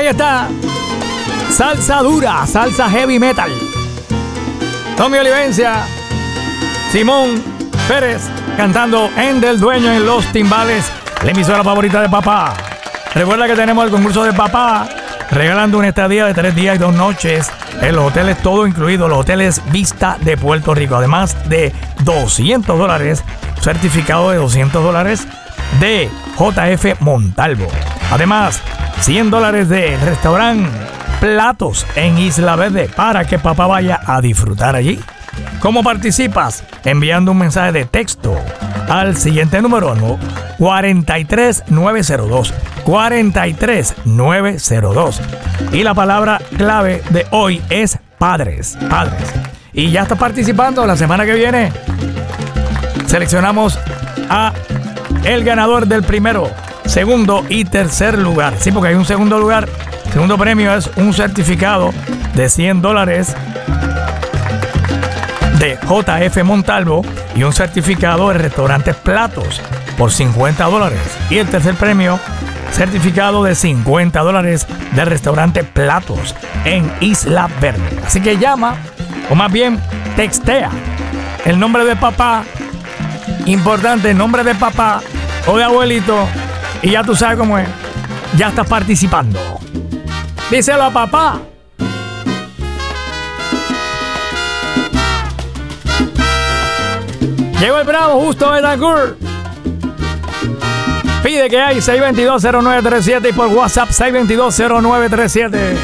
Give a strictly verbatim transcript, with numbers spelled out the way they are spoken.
Ahí está. Salsa dura, salsa heavy metal. Tommy Olivencia, Simón Pérez cantando En del Dueño en los timbales, la emisora favorita de papá. Recuerda que tenemos el concurso de papá, regalando una estadía de tres días y dos noches en los hoteles, todo incluido, los hoteles Vista de Puerto Rico. Además de doscientos dólares, certificado de doscientos dólares de J F Montalvo. Además, cien dólares de restaurante Platos en Isla Verde para que papá vaya a disfrutar allí. ¿Cómo participas? Enviando un mensaje de texto al siguiente número, ¿no? cuarenta y tres nueve cero dos. cuarenta y tres nueve cero dos. Y la palabra clave de hoy es padres. Padres. Y ya estás participando. La semana que viene seleccionamos a el ganador del primero, segundo y tercer lugar. Sí, porque hay un segundo lugar. Segundo premio es un certificado de cien dólares de J F Montalvo y un certificado de restaurantes Platos por cincuenta dólares. Y el tercer premio, certificado de cincuenta dólares de restaurante Platos en Isla Verde. Así que llama, o más bien textea el nombre de papá, importante, el nombre de papá o de abuelito, y ya tú sabes cómo es, ya estás participando. Díselo a papá. Llegó el bravo Justo Betancourt. Pide que hay seis dos dos cero nueve tres siete y por WhatsApp seis dos dos cero nueve tres siete.